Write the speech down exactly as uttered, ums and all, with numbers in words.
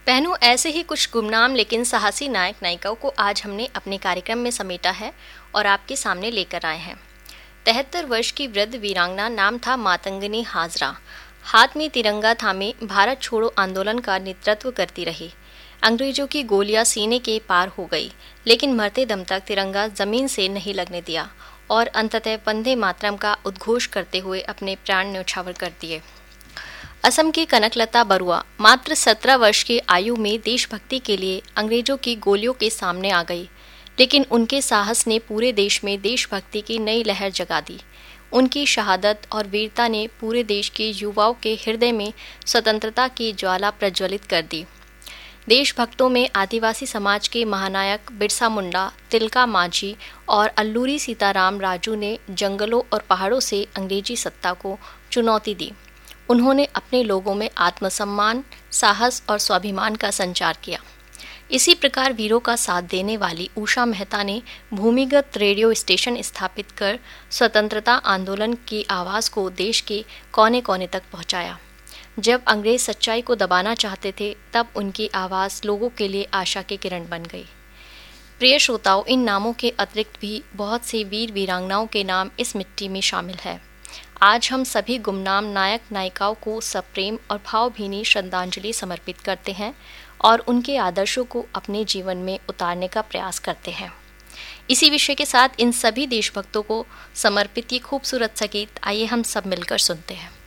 बहनों, ऐसे ही कुछ गुमनाम लेकिन साहसी नायक नायिकाओं को आज हमने अपने कार्यक्रम में समेटा है और आपके सामने लेकर आए हैं। तिहत्तर वर्ष की वृद्ध वीरांगना नाम था मातंगिनी हाजरा। हाथ में तिरंगा थामे भारत छोड़ो आंदोलन का नेतृत्व करती रही। अंग्रेजों की गोलियां सीने के पार हो गई, लेकिन मरते दम तक तिरंगा जमीन से नहीं लगने दिया और अंततः वंदे मातरम का उद्घोष करते हुए अपने प्राण न्यौछावर कर दिए। असम की कनकलता बरुआ मात्र सत्रह वर्ष की आयु में देशभक्ति के लिए अंग्रेजों की गोलियों के सामने आ गई, लेकिन उनके साहस ने पूरे देश में देशभक्ति की नई लहर जगा दी। उनकी शहादत और वीरता ने पूरे देश के युवाओं के हृदय में स्वतंत्रता की ज्वाला प्रज्वलित कर दी। देशभक्तों में आदिवासी समाज के महानायक बिरसा मुंडा, तिलका मांझी और अल्लूरी सीताराम राजू ने जंगलों और पहाड़ों से अंग्रेजी सत्ता को चुनौती दी। उन्होंने अपने लोगों में आत्मसम्मान, साहस और स्वाभिमान का संचार किया। इसी प्रकार वीरों का साथ देने वाली उषा मेहता ने भूमिगत रेडियो स्टेशन स्थापित कर स्वतंत्रता आंदोलन की आवाज़ को देश के कोने कोने तक पहुंचाया। जब अंग्रेज सच्चाई को दबाना चाहते थे, तब उनकी आवाज़ लोगों के लिए आशा की किरण बन गई। प्रिय श्रोताओं, इन नामों के अतिरिक्त भी बहुत से वीर वीरांगनाओं के नाम इस मिट्टी में शामिल है। आज हम सभी गुमनाम नायक नायिकाओं को सप्रेम और भावभीनी श्रद्धांजलि समर्पित करते हैं और उनके आदर्शों को अपने जीवन में उतारने का प्रयास करते हैं। इसी विषय के साथ इन सभी देशभक्तों को समर्पित ये खूबसूरत सा गीत आइए हम सब मिलकर सुनते हैं।